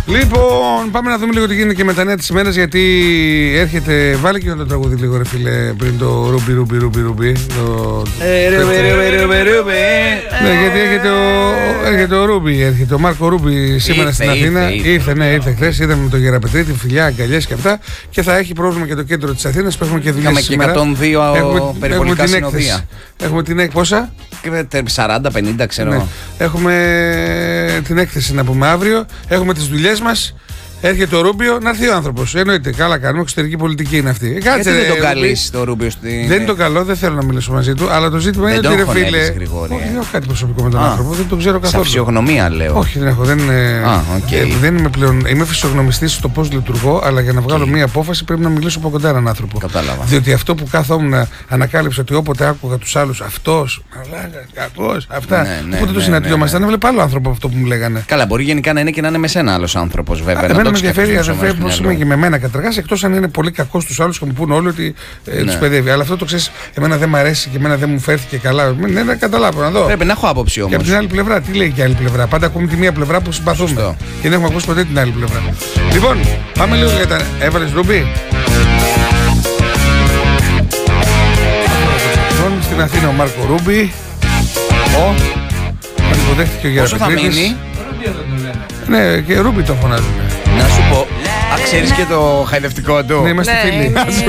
Λοιπόν, πάμε να δούμε λίγο τι γίνεται και με τα νέα της ημέρας, γιατί έρχεται. Βάλε και το τραγούδι λίγο, ρε φίλε, πριν το ρούμπι. Ναι, γιατί έρχεται ο Ρούμπι, έρχεται ο Μάρκο Ρούμπι σήμερα στην Αθήνα. Ήρθε χθες, είδαμε με τον Γεραπετρίτη, φιλιά, αγκαλιές και αυτά. Και θα έχει πρόβλημα και το κέντρο της Αθήνας που έχουμε και δουλειές σήμερα. Είχαμε και 102 περιβολικά συνοδεία. Έχουμε την έκθεση. Πόσα? 40-50 ξέρω. Ναι. Έχουμε την έκθεση να πούμε αύριο. Έχουμε τις δουλειές μας. Έρχεται ο Ρούμπιο, να έρθει ο άνθρωπος. Εννοείται, καλά κάνουμε. Εξωτερική πολιτική είναι αυτή. Κάτσε, γιατί δεν τον καλείς το Ρούμπιο στην. Δεν είναι το καλό, δεν θέλω να μιλήσω μαζί του. Αλλά το ζήτημα είναι ότι ρε φίλε. Όχι, δεν έχω κάτι προσωπικό με τον άνθρωπο. Δεν τον ξέρω καθόλου. Σαν φυσιογνωμία λέω. Όχι, δεν έχω. Δεν είμαι πλέον. Είμαι φυσιογνωμιστής στο πώς λειτουργώ, αλλά για να βγάλω μία απόφαση πρέπει να μιλήσω από κοντά έναν άνθρωπο. Κατάλαβα. Διότι αυτό που καθόμουν ανακάλυψα ότι όποτε άκουγα τους άλλους, αυτός, κακός, αυτά. Όποτε το συναντιόμασταν, έβλεπα άλλο άνθρωπο αυτό που μου λέγανε. Καλά, μπορεί γενικά να είναι και να είναι με σένα άλλος άνθρωπος βέβαια. Με ενδιαφέρει αδερφέ πως είμαι και με μένα καταρχάς, εκτός αν είναι πολύ κακός στους άλλους και μου πούνε όλοι ότι τους παιδεύει. Αλλά αυτό το ξέρεις, εμένα δεν μ' αρέσει και εμένα δεν μου φέρθηκε καλά. Ναι, να καταλάβω να δω. Πρέπει να έχω άποψη όμως. Και από την άλλη πλευρά, τι λέει και η άλλη πλευρά. Πάντα ακούμε τη μία πλευρά που συμπαθούμε. Σωστό. Και δεν έχουμε ακούσει ποτέ την άλλη πλευρά. Λοιπόν, πάμε λίγο για τα. Έβαλες Ρούμπι. Στην Αθήνα ο Μάρκο Ρούμπι. Υποδέχτηκε ο Γεραπετρίτης. Πόσο θα μείνει? Ναι, και Ρούμπι το φωνάζουν. Να σου πω, ξέρεις και το χαϊδευτικό του. Ναι, είμαστε φίλοι.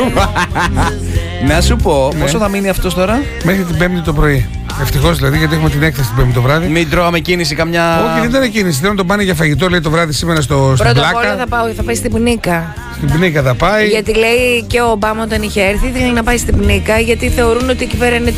Να σου πω, πόσο θα μείνει αυτός τώρα? Μέχρι την Πέμπτη το πρωί. Ευτυχώς δηλαδή, γιατί έχουμε την έκθεση την Πέμπτη το βράδυ. Μην τρώμε κίνηση καμιά. Όχι, δεν ήταν κίνηση. Θέλω να τον πάνε για φαγητό, λέει το βράδυ σήμερα στην Πλάκα. Πρώτα απ' όλα θα πάει στην Πνίκα. Στην Πνίκα θα πάει. Γιατί λέει και ο Ομπάμα όταν είχε έρθει, ήθελε να πάει στην Πνίκα, γιατί θεωρούν ότι εκεί πέρα είναι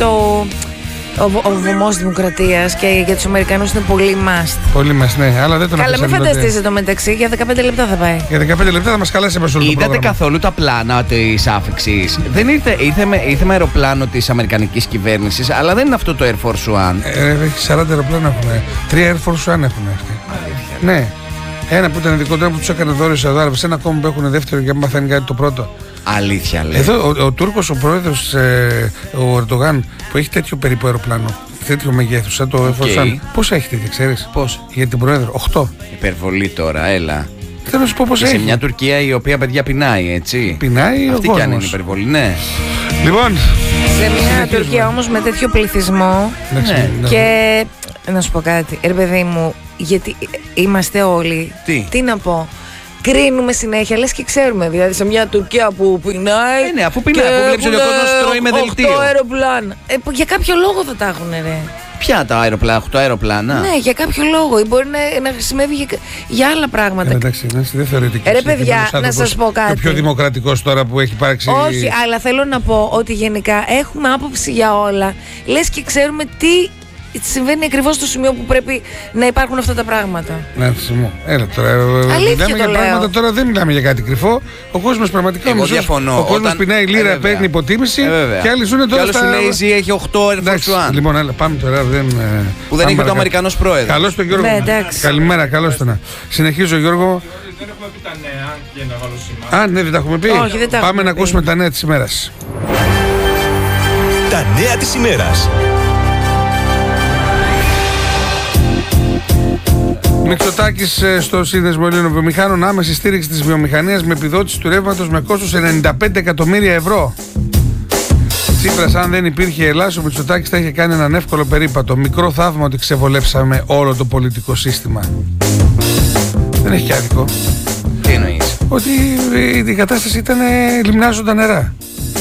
ο βωμός δημοκρατίας και για τους Αμερικανούς είναι πολύ must. Πολύ must, ναι, αλλά δεν τον Καλά, μην φανταστείς το μεταξύ, για 15 λεπτά θα πάει. Για 15 λεπτά θα μας καλέσει μέσα όλο το πρόγραμμα. Είδατε καθόλου τα πλάνα της άφηξης? Δεν ήρθε με αεροπλάνο της Αμερικανικής κυβέρνησης, αλλά δεν είναι αυτό το Air Force One. Έχει 40 αεροπλάνα έχουμε. 3 Air Force One έχουν αυτοί. Ναι. Ένα που ήταν δικό του, ένα που τους έκανε δώρο οι Σαουδάραβες, ένα ακόμα που έχουν δεύτερο και μαθαίνει κάτι το πρώτο. Αλήθεια λέει. Εδώ ο Τούρκος, ο πρόεδρος, ο Ερντογάν, που έχει τέτοιο περίπου αεροπλάνο, τέτοιο μεγέθους, σαν το Air Force One, πόσα έχει τέτοια, ξέρεις? Πώς? Για την πρόεδρο, 8. Υπερβολή τώρα, έλα. Θέλω να σου πω πώς έχει. Σε μια Τουρκία η οποία, παιδιά, πεινάει, έτσι. Πεινάει αυτή ο κι αν είναι κόσμος. υπερβολή, ναι. Λοιπόν. Σε μια Τουρκία όμως με τέτοιο πληθυσμό. Ναι. Και να σου πω κάτι, ρε παιδί μου, γιατί είμαστε όλοι. Τι να πω. Κρίνουμε συνέχεια, λες και ξέρουμε. Δηλαδή σε μια Τουρκία που πεινάει. Ναι, αφού πεινάει, αφού βλέπεις ότι ο κόσμος τρώει με δελτίο. 8 αεροπλάνα. Για κάποιο λόγο θα τα έχουν, ρε. Ποια τα αεροπλάνα, 8 αεροπλάνα? Ναι, για κάποιο λόγο. Ή μπορεί να χρησιμεύει για άλλα πράγματα. Εντάξει, δεν θεωρητική. Ρε παιδιά, να σας πω κάτι. Το πιο δημοκρατικός τώρα που έχει υπάρξει. Όχι, αλλά θέλω να πω ότι γενικά έχουμε άποψη για όλα. Λες και ξέρουμε τι συμβαίνει ακριβώς στο σημείο που πρέπει να υπάρχουν αυτά τα πράγματα. Ναι, έλα τώρα. Μιλάμε για πράγματα τώρα, δεν μιλάμε για κάτι κρυφό. Ο κόσμος πραγματικά διαφωνώ. Ο κόσμος πεινάει λίρα, παίρνει υποτίμηση και άλλοι ζουν τώρα. Και άλλος σου λέει έχει 8 Air Force One. Λοιπόν, έλα, πάμε τώρα. Που δεν έχει το Αμερικανός πρόεδρο. Καλώς τον Γιώργο. Καλημέρα, καλώς τον. Συνεχίζω, Γιώργο. Δεν έχουμε πει τα νέα για να βάλω σήμα. Ναι, δεν τα έχουμε πει. Όχι, δεν τα Πάμε να ακούσουμε τα νέα της ημέρας. Τα νέα της ημέρας. Μητσοτάκης στο Σύνδεσμο Ελλήνων Βιομηχάνων, άμεση στήριξη της βιομηχανίας με επιδότηση του ρεύματος με κόστος 95 εκατομμύρια ευρώ. Τσίπρας, αν δεν υπήρχε η Ελλάδα, ο Μητσοτάκης θα είχε κάνει έναν εύκολο περίπατο. Μικρό θαύμα ότι ξεβολέψαμε όλο το πολιτικό σύστημα. Δεν έχει και άδικο. Τι εννοείς? Ότι η κατάσταση ήταν λιμνάζοντα νερά.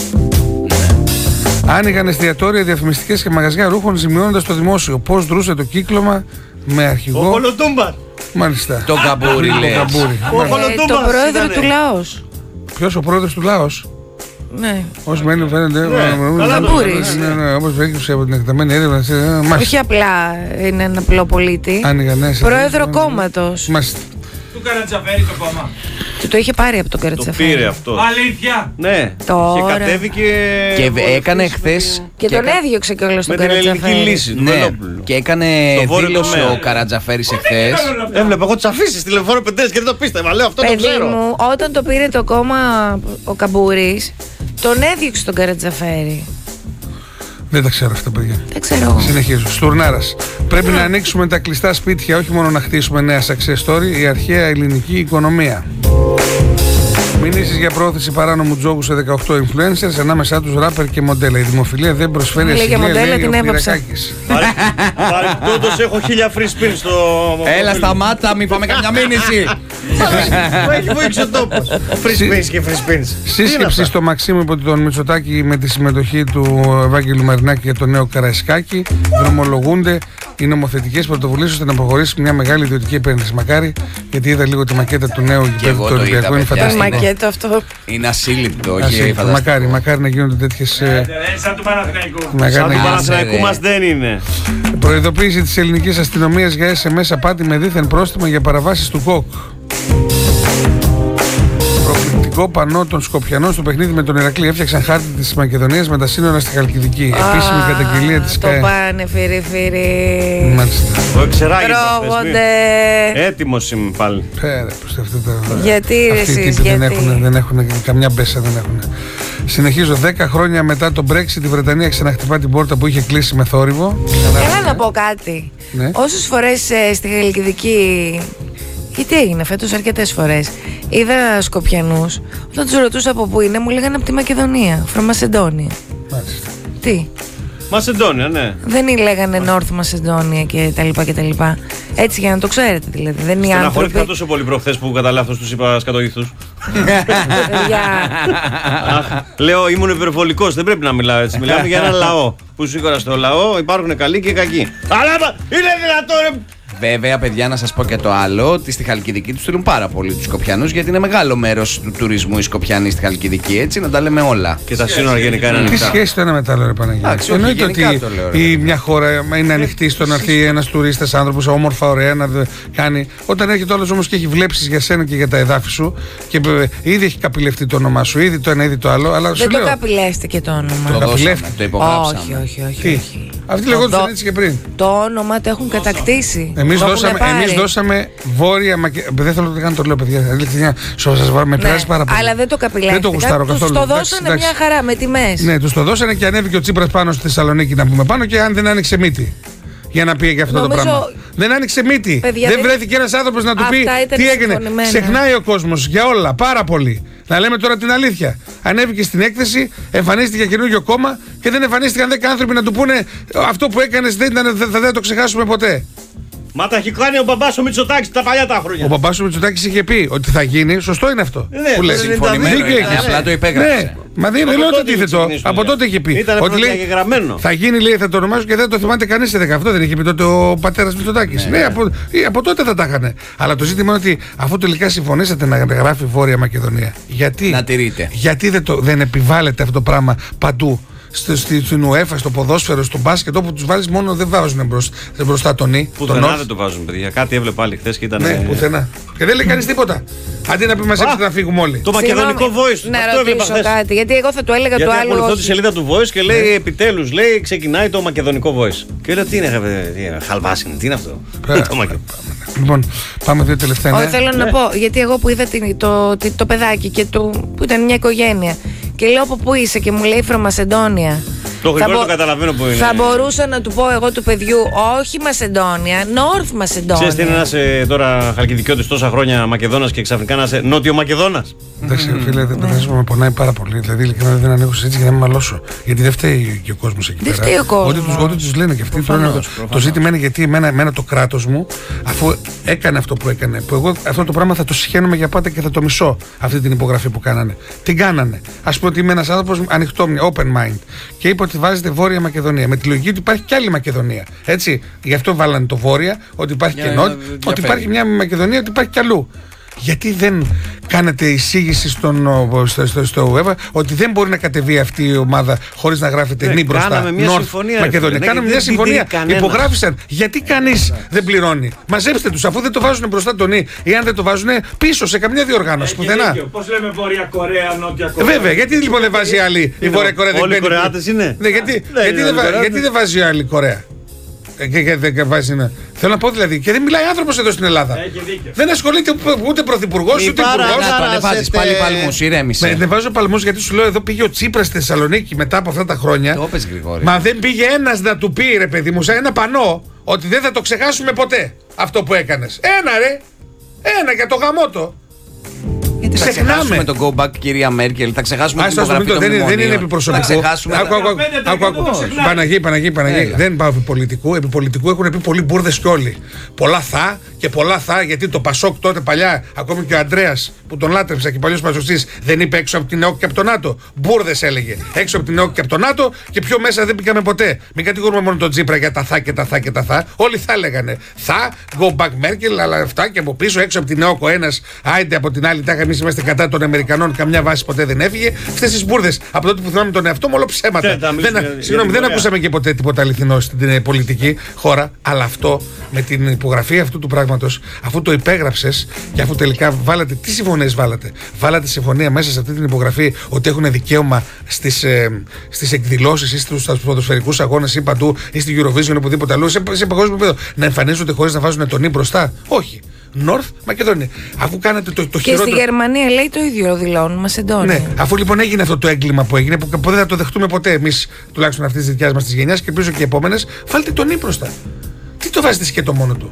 Άνοιγαν εστιατόρια, διαφημιστικές και μαγαζιά ρούχων, ζημιώνοντας το δημόσιο. Πώς δρούσε το κύκλωμα με αρχηγό. Ο Κολοτούμπαρ. Μάλιστα. Το καμπούρι, λέει. Το πρόεδρο του Λάος. Ποιος, ο πρόεδρος του Λάος? Ναι. Ως μένει φαίνεται. Καμπούρης. Ναι, όπως βρήκε από την εκταμένη έρευνα. Όχι απλά είναι ένα απλό πολίτη. Πρόεδρο κόμματος. Μάλιστα. Του Καρατζαφέρη το κόμμα. Του το είχε πάρει από τον Καρατσαφέρη. Το πήρε αυτό. Αλήθεια. Ναι. Τώρα. Και κατέβηκε. Και έκανε χθες. Και τον έδιωξε κιόλας τον Καρατζαφέρη. Με την ελληνική λύση. Ναι. Και έκανε δήλωση ο Καρατζαφέρης εχθές. Έβλεπα εγώ τις αφήσεις τηλεφόρο πεντές και δεν το πίστευα. Λέω αυτό το παιδί ξέρω. μου, όταν το πήρε το κόμμα ο Καμπούρης, τον έδιωξε τον Καρατζαφέρη. Δεν τα ξέρω αυτά, παιδιά. Δεν ξέρω εγώ. Συνεχίζω. Στουρνάρας. Πρέπει να ανοίξουμε τα κλειστά σπίτια, όχι μόνο να χτίσουμε νέα success story, η αρχαία ελληνική οικονομία. Μηνύσεις για πρόθεση παράνομου τζόγου σε 18 influencers, ανάμεσά τους ράπερ και μοντέλα. Η δημοφιλία δεν προσφέρει ασυλία, λέει ο Πυρακάκης. Παρεμπιπτόντως έχω 1000 free spins στο. Έλα, σταμάτα, μην πάμε καμιά μήνυση. Έχει βοήξει ο τόπος. Free spins και free spins. Σύσκεψη στο Μαξίμου υπό τον Μητσοτάκη με τη συμμετοχή του Ευάγγελου Μαρινάκη για τον νέο Καραϊσκάκη. Δρομολογούνται οι νομοθετικές πρωτοβουλίες ώστε να προχωρήσει μια μεγάλη ιδιωτική επένδυση. Μακάρι, γιατί είδα λίγο τη μακέτα του νέου γηπέδου του Ολυμπιακού. Είναι φανταστικό. Μακέτο αυτό. Είναι ασύλληπτο, όχι μακάρι να γίνονται τέτοιες. Σαν του Παναθηναϊκού. Σαν του Παναθηναϊκού μας δεν είναι. Προειδοποίηση της ελληνικής αστυνομίας για SMS απάτη με δίθεν πρόστιμα για παραβάσεις του ΚΟΚ. Προπληκτικό πανό των Σκοπιανών στο παιχνίδι με τον Ηρακλή. Έφτιαξαν χάρτη της Μακεδονίας με τα σύνορα στη Χαλκιδική. Επίσημη καταγγελία της ΚΑΕ. Το πάνε, φίρι. Μάλιστα. Το εξεράγει. Τρώγονται. Έτοιμος είμαι πάλι. Πέρα, Γιατί εσείς, δεν έχουν καμιά μπέσα, δεν έχουν. Συνεχίζω. 10 χρόνια μετά το Brexit, η Βρετανία ξαναχτυπά την πόρτα που είχε κλείσει με θόρυβο. Έλα να πω κάτι. Ναι. Όσες φορές στη Χαλκιδική. Και τι έγινε φέτος, αρκετές φορές. Είδα Σκοπιανούς, όταν τους ρωτούσα από πού είναι, μου λέγανε από τη Μακεδονία, from Macedonia. Μάλιστα. Τι. Μασεντόνια, ναι. Δεν λέγανε North Macedonia και τα λοιπά και τα λοιπά. Έτσι για να το ξέρετε δηλαδή. Δεν είναι οι άνθρωποι. Στεναχωρήθηκα τόσο πολύ προχθές που κατά λάθος τους είπα σκατογήθους. Λέω ήμουν υπερβολικός, δεν πρέπει να μιλάω έτσι. Μιλάμε για ένα λαό. Που σίγουρα στο λαό υπάρχουν καλοί και κακοί. Αλλά είναι δυνατόν ρε. Βέβαια, παιδιά, να σας πω και το άλλο, ότι στη Χαλκιδική τους στείλουν πάρα πολύ τους Σκοπιανούς, γιατί είναι μεγάλο μέρος του τουρισμού οι Σκοπιανοί στη Χαλκιδική, έτσι, να τα λέμε όλα. Και τα σύνορα γενικά είναι Τι ανοιχτά. σχέση το ένα με το άλλο, ρε Παναγιώτη. Εννοείται ότι μια χώρα είναι ανοιχτή στο να έρθει ένας τουρίστας άνθρωπος, όμορφα, ωραία, να κάνει. Όταν έρχεται όλος όμως και έχει βλέψεις για σένα και για τα εδάφη σου και ήδη έχει καπηλευτεί το όνομά σου, ήδη το ένα, ήδη το άλλο. Αλλά δεν το καπηλεύτηκε το όνομα. Το υπογράψαμε. Όχι. Αυτοί λεγόντουσαν έτσι και πριν. Το όνομα το έχουν κατακτήσει. Εμείς δώσαμε Βόρεια Μακεδονία. Δεν θέλω να το λέω, παιδιά. Ειλικρινά, σας με πειράζει πάρα πολύ. Αλλά δεν το καπηλεύτηκαν. Δεν το γουστάρω καθόλου. Τους το δώσανε μια χαρά με τιμές. Ναι, τους το δώσανε και ανέβηκε ο Τσίπρας πάνω στη Θεσσαλονίκη να πούμε πάνω και αν δεν άνοιξε μύτη. Για να πει για αυτό το πράγμα. Δεν άνοιξε μύτη. Παιδιά, δεν βρέθηκε ένας άνθρωπος να του πει τι έγινε. Ξεχνάει ο κόσμος για όλα, πάρα πολύ. Να λέμε τώρα την αλήθεια. Ανέβηκε στην έκθεση, εμφανίστηκε καινούργιο κόμμα και δεν εμφανίστηκαν 10 άνθρωποι να του πούνε αυτό που έκανες δεν το ξεχάσουμε ποτέ. Μα τα έχει κάνει ο μπαμπάς ο Μητσοτάκης τα παλιά τα χρόνια. Ο μπαμπάς ο Μητσοτάκης είχε πει ότι θα γίνει, σωστό είναι αυτό. Ναι, που λέει. Συμφωνημένο είναι, απλά το υπέγραψε. Ναι, μα δεν λέω το αντίθετο. Από τότε είχε πει. Ότι λέει θα γίνει, λέει, θα το ονομάσω και δεν το θυμάται κανείς σε 10. Αυτό δεν είχε πει τότε ο πατέρας Μητσοτάκης. Ναι, από τότε θα τα είχαν. Αλλά το ζήτημα είναι ότι αφού τελικά συμφωνήσατε να γράφει Βόρεια Μακεδονία, γιατί, να τηρείτε. Γιατί δεν επιβάλλεται αυτό το πράγμα παντού. Στην UEFA, στο ποδόσφαιρο, στο μπάσκετ, όπου τους βάλεις μόνο δεν βάζουν μπροστά τον Ή. Πουθενά δεν το βάζουν, παιδιά. Κάτι έβλεπα άλλη χθες και ήταν. Ναι, πουθενά. Και δεν λέει κανείς τίποτα. Αντί να πει μαζέψτε να φύγουμε όλοι. Το μακεδονικό voice. Να ρωτήσω κάτι, γιατί εγώ θα το έλεγα γιατί το άλλο. Ακολουθώ τη σελίδα του voice και λέει επιτέλους, λέει ξεκινάει το μακεδονικό voice. Και λέω τι είναι, χαλβάσινο, τι είναι αυτό. Λοιπόν, πάμε δύο τελευταία. Όχι, θέλω να πω, γιατί εγώ που είδα το παιδάκι και που ήταν μια οικογένεια. Και λέω από πού είσαι και μου λέει from Macedonia. Το γρήγορα το καταλαβαίνω που είναι. Θα μπορούσα να του πω εγώ του παιδιού, όχι Μασεντόνια, North Macedonia. Ξέρεις τι είναι ένας τώρα χαλκιδικιώτης τόσα χρόνια Μακεδόνας και ξαφνικά να είσαι Νότιο Μακεδόνας. Εντάξει, φίλε, με πονάει πάρα πολύ. Δηλαδή, ειλικρινά δεν ανοίγω συζήτηση για να μην μαλώσω. Γιατί δεν φταίει και ο κόσμος εκεί πέρα. Δεν φταίει ο κόσμος. Ό,τι τους λένε και αυτοί. Το ζήτημα είναι γιατί εμένα το κράτος μου, αφού έκανε αυτό που έκανε, που εγώ αυτό το πράγμα θα το συχαίνομαι για πάντα και θα το μισώ αυτή την υπογραφή που κάνανε. Την κάνανε. Ας πούμε ότι είμαι ένας άνθρωπος ανοιχτό, open mind. Και είπε ότι βάζετε Βόρεια Μακεδονία. Με τη λογική ότι υπάρχει και άλλη Μακεδονία. Έτσι. Γι' αυτό βάλανε το Βόρεια, ότι υπάρχει και Νότια, ότι υπάρχει μια Μακεδονία, ότι υπάρχει κι αλλού. Γιατί δεν κάνετε εισήγηση στο ΕΒΑ ότι δεν μπορεί να κατεβεί αυτή η ομάδα χωρίς να γράφετε νη μπροστά. Μακεδονία. Κάναμε μια συμφωνία. Υπογράφησαν. Γιατί κανείς δεν πληρώνει. Μαζέψτε τους αφού δεν το βάζουν μπροστά τον νη ή αν δεν το βάζουν πίσω σε καμιά διοργάνωση. Πουθενά. Πώς λέμε Βόρεια Κορέα, Νότια Κορέα. Βέβαια, γιατί λοιπόν δεν βάζει άλλη η Βόρεια Κορέα. Όλοι οι Κορεάτες είναι. Γιατί δεν βάζει άλλη Κορέα. Και δεν βάζει ένα. Θέλω να πω δηλαδή, και δεν μιλάει άνθρωπος εδώ στην Ελλάδα. Έχει δίκιο. Δεν ασχολείται ούτε πρωθυπουργός ούτε υπουργός. Να το ανεβάζεις πάλι παλμούς, ηρέμησε. Δεν βάζω παλμούς γιατί σου λέω εδώ πήγε ο Τσίπρας στη Θεσσαλονίκη μετά από αυτά τα χρόνια. Το είπες, Γρηγόρη. Μα δεν πήγε ένας να του πει, ρε παιδί μου, σαν ένα πανό, ότι δεν θα το ξεχάσουμε ποτέ αυτό που έκανες. Ένα ρε! Ένα για το γαμότο. Γιατί θα ξεχάσουμε τον go back, κυρία Μέρκελ, θα ξεχάσουμε την υπογραφή των μνημονίων. Δεν είναι επιπροσωπικό. Θα ξεχάσουμε. Παναγί. Δεν πάω επί πολιτικού. Επί πολιτικού έχουν πει πολλοί μπουρδες κι όλοι. Πολλά θα, γιατί το Πασόκ τότε παλιά, ακόμη και ο Αντρέας που τον λάτρεψα και παλιός Πασοστής, δεν είπε έξω από την ΕΟΚ και από τον ΝΑΤΟ. Μπουρδες έλεγε. Έξω από την ΕΟΚ και από τον ΝΑΤΟ και πιο μέσα δεν πήγαμε ποτέ. Μην κατηγορούμε μόνο τον Τσίπρα για τα θα και τα θα και τα θα. Όλοι θα λέγανε. Θα, go back Μέρκελ, αλλά αυτά και από πίσω έξω από την ΕΟΚ ο ένας, άιντε από την άλλη, τάχα εμείς είμαστε κατά των Αμερικανών, καμιά βάση ποτέ δεν έφυγε. Αυτές τις μπουρδες από τότε που θυμάμαι τον εαυτό μου, όλο ψέματα. Συγγνώμη, δεν ακούσαμε και ποτέ τίποτα αληθινό στην πολιτική χώρα, αλλά αυτό με την υπογραφή αυτού του πράγματος, αφού το υπέγραψες και αφού τελικά βάλατε. Τι συμφωνίες βάλατε? Βάλατε συμφωνία μέσα σε αυτή την υπογραφή ότι έχουν δικαίωμα στις εκδηλώσεις ή στους ποδοσφαιρικούς αγώνες ή παντού ή στη Eurovision ή οπουδήποτε αλλού, σε παγκόσμιο επίπεδο, να εμφανίζονται χωρίς να βάζουν τον Ι μπροστά? Όχι. North Μακεδονία. Αφού κάνετε το και χειρότερο. στη Γερμανία λέει το ίδιο, δηλώνουν Μασεντόνια. Ναι, αφού λοιπόν έγινε αυτό το έγκλημα που έγινε, που δεν θα το δεχτούμε ποτέ εμείς, τουλάχιστον αυτή τη δικιά μας τη γενιά και ελπίζω και οι επόμενες, βάλτε τον Ι μπροστά. Τι το βάζετε σκέτο μόνο του?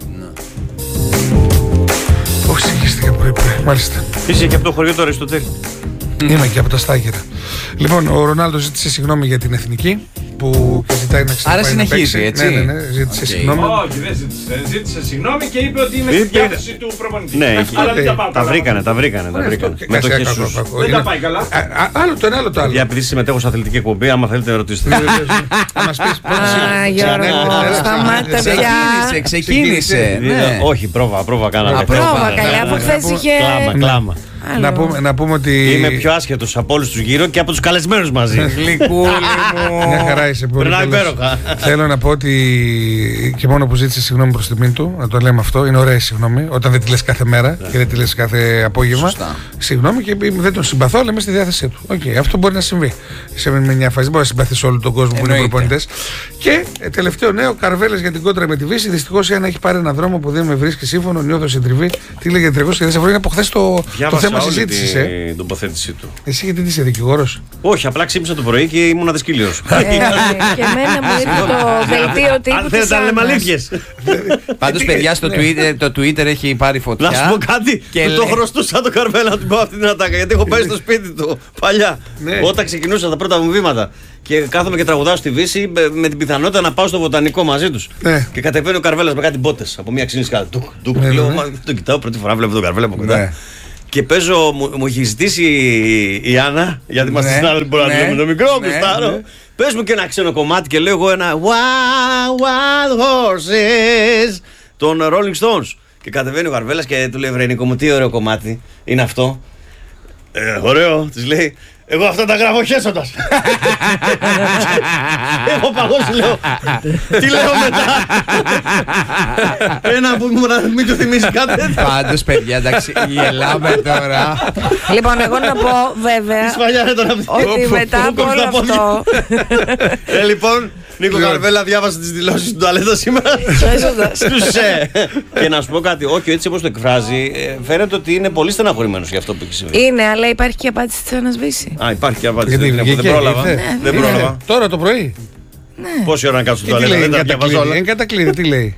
Όχι, συγχύστηκα πρωί. Μάλιστα. Είσαι και από το χωριό του Αριστοτέλη. Είμαι και από τα Στάγερα. Λοιπόν, ο Ρονάλντο ζήτησε συγγνώμη για την εθνική που ζητάει να ξαναπάει. Άρα συνεχίζει, έτσι. Ναι, ζήτησε συγγνώμη. Όχι, δεν ζήτησε. Ζήτησε συγγνώμη και είπε ότι είναι στη διάθεση του προπονητή. Ναι, αλλά δεν τα πάω τα καλά. τα βρήκανε. Με το Χεσούς. Δεν τα πάει καλά. Άλλο το ένα, άλλο το άλλο. Για επειδή συμμετέχω σε αθλητική εκπομπή, άμα θέλετε να ρωτήσετε. Θα μας πεις Α, Γιώργο, σταμάτα πια. Ξεκίνησε. Όχι, πρόβα κάναμε. Πρόβα, καλά, αφού χθες είχε. Κλάμα. Να πούμε ότι. Είμαι πιο άσχετος από όλους τους γύρω και από τους καλεσμένους μαζί. Γλυκούλη μου. Μια χαρά είσαι πολύ. Περνάει υπέροχα. Θέλω να πω ότι και μόνο που ζήτησε συγγνώμη προς τιμήν του, να το λέμε αυτό, είναι ωραία η συγγνώμη. Όταν δεν τη λες κάθε μέρα και δεν τη λες κάθε απόγευμα. Σωστά. Συγγνώμη και δεν τον συμπαθώ, αλλά είμαι στη διάθεσή του. Αυτό μπορεί να συμβεί. Σε μια φάση δεν μπορεί να συμπαθείς όλο τον κόσμο που είναι προπονητές. Και τελευταίο νέο, Καρβέλες για την κόντρα με τη Βύση. Δυστυχώς η Άννα έχει πάρει έναν δρόμο που δεν με βρίσκει σύμφωνο, νιώθω συντριβή. Τι λέγεται 300 ευρώ, είναι από χθες το θέμα συζήτησης. Την τοποθέτησή του. Εσύ γιατί είσαι δικηγόρος? Όχι, απλά ξύπνησα το πρωί και ήμουν αδεσκύλιος. Και εμένα μου ήρθε το δελτίο τύπου. Αν θέλετε να λέμε αλήθειες. Πάντως, παιδιά, το Twitter έχει πάρει φωτιά. Να σου πω κάτι. Το χρωστούσα το Καρβέλα να την πάω αυτή την ατάκα. Γιατί έχω πάει στο σπίτι του παλιά. Όταν ξεκινούσα τα πρώτα μου βήματα. Και κάθομαι και τραγουδάω στη Βύση με την πιθανότητα να πάω στο βοτανικό μαζί τους. Και κατεβαίνει ο Καρβέλας με κάτι μπότες από μια ξύνη σκάλα. Το κοιτάω πρώτη φορά, βλέπω τον Καρβέλα από κοντά. Και παίζω, μου έχει ζητήσει η Άννα, γιατί είμαστε συνάδελφοι, μπορούμε να λέμε το μικρό, κουστάρω. Πες μου και ένα ξένο κομμάτι και λέω εγώ ένα Wild Wild Horses των Rolling Stones. Και κατεβαίνει ο Καρβέλας και του λέει: Βρε Νίκο μου, τι ωραίο κομμάτι είναι αυτό. Ωραίο, της λέει. Εγώ αυτά τα γράφω χέσοντας. Έχω παγώσει, λέω. Τι λέω μετά? Ένα που μην του θυμίσει κάτι. Πάντως, παιδιά, εντάξει, γελάμε τώρα. Λοιπόν, εγώ να πω βέβαια ότι μετά από όλο αυτό. Λοιπόν, Νίκο Καρβέλα, διάβασα τις δηλώσεις του τουαλέτα σήμερα. Και να σου πω κάτι, όχι έτσι όπως το εκφράζει, φαίνεται ότι είναι πολύ στεναχωρημένος για αυτό που έχει συμβεί. Είναι, αλλά υπάρχει και απάντηση της Άννας Βύση. Α, υπάρχει και απάντηση. Δεν πρόλαβα. Δεν πρόλαβα. Τώρα το πρωί. Πόση ώρα να κάτσω στο τουαλέτα, δεν τα διαβάζω όλα. Εν κατακλείδη, τι λέει?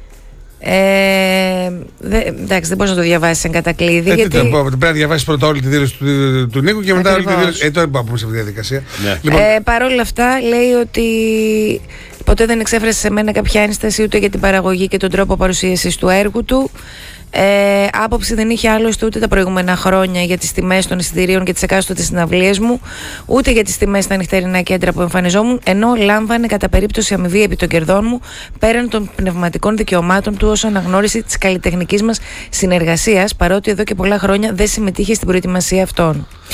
Εντάξει, δεν μπορείς να το διαβάσεις εν κατακλείδη. Πρέπει να διαβάσεις πρώτα όλη τη δήλωση του Νίκου και μετά όλη τη δήλωση. Τώρα πάμε σε αυτή τη διαδικασία. Παρ' όλα αυτά, λέει ότι ποτέ δεν εξέφρασε σε μένα κάποια ένσταση ούτε για την παραγωγή και τον τρόπο παρουσίασης του έργου του. Άποψη δεν είχε άλλωστε ούτε τα προηγούμενα χρόνια για τις τιμές των εισιτηρίων και τις εκάστοτε συναυλίες μου, ούτε για τις τιμές στα νυχτερινά κέντρα που εμφανιζόμουν, ενώ λάμβανε κατά περίπτωση αμοιβή επί των κερδών μου πέραν των πνευματικών δικαιωμάτων του ως αναγνώριση της καλλιτεχνικής μας συνεργασίας, παρότι εδώ και πολλά χρόνια δεν συμμετείχε στην προετοιμασία αυτών.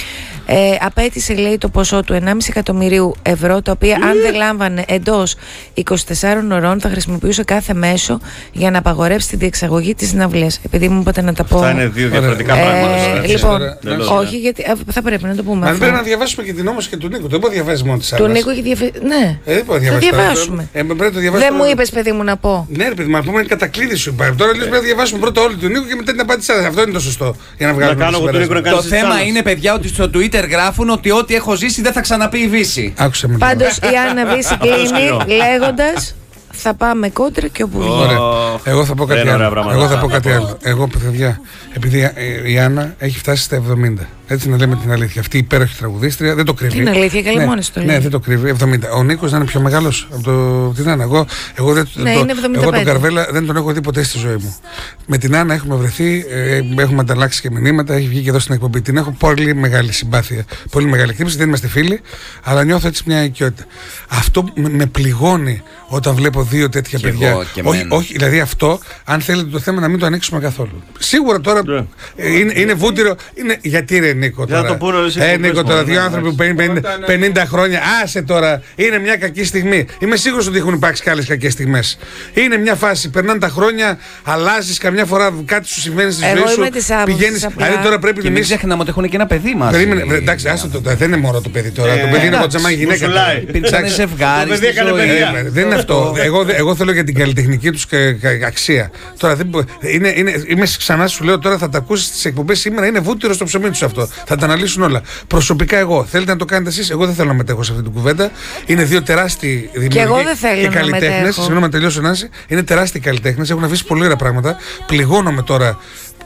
Απέτησε, λέει, το ποσό του 1,5 εκατομμυρίου ευρώ, τα οποία αν δεν λάμβανε εντός 24 ώρων θα χρησιμοποιούσε κάθε μέσο για να απαγορεύσει τη διεξαγωγή της συναυλίας. Επειδή μου είπατε να τα πω. Αυτά είναι δύο διαφορετικά πράγματα. Λοιπόν, όχι, γιατί θα πρέπει να το πούμε. Αν πρέπει να διαβάσουμε και την όμως και του Νίκου. Δεν μπορεί να διαβάζει μόνο τη άλλη. Του Νίκου έχει Ναι, θα διαβάσουμε. Δεν μου είπες, παιδί μου, να πω. Ναι, ρε παιδί, μα πούμε κατακλείδη σου υπάρχει. Τώρα λες πρέπει να διαβάσουμε πρώτα όλη του Νίκου και μετά την απάντηση. Αυτό είναι το σωστό. Για να βγάλουμε το θέμα είναι, παιδιά, ότι στο Twitter γράφουν ότι ό,τι έχω ζήσει δεν θα ξαναπεί η Βύση. Άκουσε με. Πάντως η Άννα Βύση κλείνει λέγοντας θα πάμε κόντρα και όπου βγει. Εγώ θα πω κάτι άλλο. Εγώ, παιδιά, επειδή η Άννα έχει φτάσει στα 70. Έτσι να λέμε την αλήθεια. Αυτή η υπέροχη τραγουδίστρια δεν το κρύβει. Είναι αλήθεια, καλή μόνη το λέει. Ναι, δεν το κρύβει. 70. Ο Νίκος να είναι πιο μεγάλος από την Άννα. Εγώ τον Καρβέλα δεν τον έχω δει ποτέ στη ζωή μου. Με την Άννα έχουμε βρεθεί, έχουμε ανταλλάξει και μηνύματα, έχει βγει και εδώ στην εκπομπή. Την έχω πολύ μεγάλη συμπάθεια, πολύ μεγάλη εκτίμηση. Δεν είμαστε φίλοι, αλλά νιώθω έτσι μια οικειότητα. Αυτό με πληγώνει όταν βλέπω δύο τέτοια παιδιά. Όχι, δηλαδή αυτό, αν θέλετε το θέμα να μην το ανοίξουμε καθόλου. Σίγουρα τώρα είναι βούτυρο. Γιατί ρε Νίκο τώρα. Νίκο τώρα, δύο άνθρωποι που 50 χρόνια. Άσε τώρα, είναι μια κακή στιγμή. Είμαι σίγουρος ότι έχουν υπάρξει και άλλες κακές στιγμές. Είναι μια φάση, περνάνε τα χρόνια, αλλάζεις καμιά φορά, κάτι σου συμβαίνει στη ζωή σου. Πηγαίνεις. Δηλαδή τώρα πρέπει να. Μην ξεχνάμε ότι έχουν και ένα παιδί μας. Εντάξει, άσε το, δεν είναι μόνο το παιδί τώρα. Το παιδί είναι κοτσαμά γυναίκα. Υπήρξαν ζευγάρι. Δεν είναι αυτό. Εγώ θέλω για την καλλιτεχνική τους αξία. Τώρα είμαι ξανά σου λέω τώρα θα τα ακούσεις στις εκπομπές σήμερα, είναι βούτυρο στο ψωμί τους αυτό. Θα τα αναλύσουν όλα. Προσωπικά εγώ, θέλετε να το κάνετε εσείς, εγώ δεν θέλω να μετέχω σε αυτή την κουβέντα. Είναι δύο τεράστιοι δημιουργοί και καλλιτέχνες. Συγγνώμη να τελειώσω, Νάση. Είναι τεράστιοι καλλιτέχνες, έχουν αφήσει πολύ ωραία πράγματα. Πληγώνομαι τώρα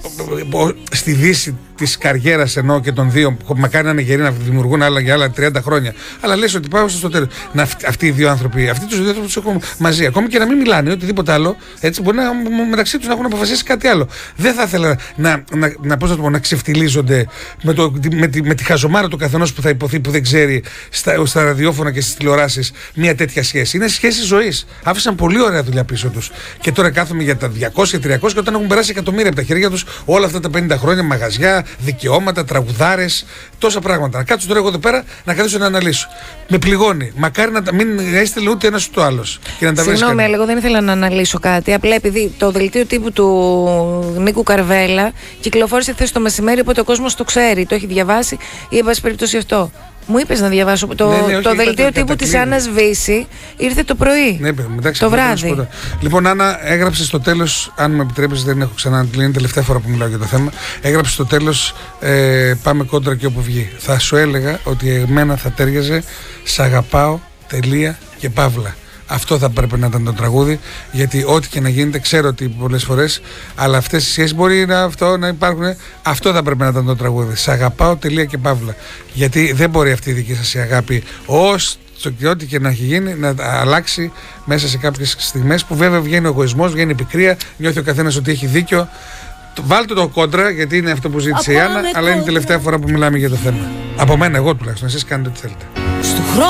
στη δύση της καριέρας ενώ και των δύο, μακάρι να είναι γεροί να δημιουργούν άλλα για άλλα 30 χρόνια. Αλλά λες ότι πάω στο τέλος. Αυτοί οι δύο άνθρωποι, αυτοί τους δύο άνθρωποι τους έχω μαζί. Ακόμη και να μην μιλάνε οτιδήποτε άλλο, έτσι μπορεί μεταξύ τους να έχουν αποφασίσει κάτι άλλο. Δεν θα ήθελα να ξεφτιλίζονται με τη χαζομάρα του καθενός που θα υποθεί που δεν ξέρει στα ραδιόφωνα και στις τηλεοράσεις μια τέτοια σχέση. Είναι σχέση ζωής. Άφησαν πολύ ωραία δουλειά πίσω τους. Και τώρα κάθομαι για τα 200-300 και όταν έχουν περάσει εκατομμύρια από τα χέρια τους όλα αυτά τα 50 χρόνια, μαγαζιά, δικαιώματα, τραγουδάρες, τόσα πράγματα. Να κάτσω τώρα εγώ εδώ πέρα να καθίσω να αναλύσω. Με πληγώνει. Μακάρι να μην είστε ούτε ένας ούτε ο άλλος. Συγγνώμη, αλλά εγώ δεν ήθελα να αναλύσω κάτι. Απλά επειδή το δελτίο τύπου του Νίκου Καρβέλα κυκλοφόρησε χθες το μεσημέρι, οπότε ο κόσμος το ξέρει, το έχει διαβάσει ή εν πάση περιπτώσει αυτό. Μου είπες να διαβάσω. Το δελτίο τύπου της Άννας Βύση ήρθε το πρωί. Ναι, εντάξει, το βράδυ. Λοιπόν, Άννα, έγραψε στο τέλος, αν με επιτρέπεις, δεν έχω ξανά, είναι τελευταία φορά που μιλάω για το θέμα. Έγραψε στο τέλος, πάμε κόντρα και όπου βγει. Θα σου έλεγα ότι εμένα θα τέριαζε «Σ' αγαπάω, τελεία και παύλα». Αυτό θα πρέπει να ήταν το τραγούδι, γιατί ό,τι και να γίνεται, ξέρω ότι πολλές φορές, αλλά αυτές οι σχέσεις μπορεί να υπάρχουν. Αυτό θα πρέπει να ήταν το τραγούδι. Σ' αγαπάω, τελεία και παύλα. Γιατί δεν μπορεί αυτή η δική σας η αγάπη, και ό,τι και να έχει γίνει, να αλλάξει μέσα σε κάποιες στιγμές που βέβαια βγαίνει ο εγωισμός, βγαίνει η πικρία, νιώθει ο καθένας ότι έχει δίκιο. Βάλτε το κόντρα, γιατί είναι αυτό που ζήτησε η Άννα, αλλά είναι η τελευταία φορά που μιλάμε για το θέμα. Από μένα, εγώ τουλάχιστον. Εσείς κάνετε ό,τι θέλετε.